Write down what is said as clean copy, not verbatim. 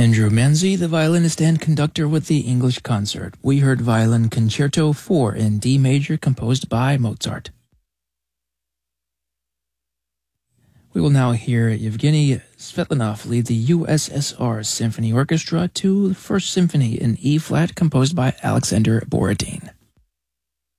Andrew Manzi, the violinist and conductor with the English Concert. We heard Violin Concerto 4 in D major composed by Mozart. We will now hear Yevgeny Svetlanov lead the USSR Symphony Orchestra to the First Symphony in E-flat composed by Alexander Borodin.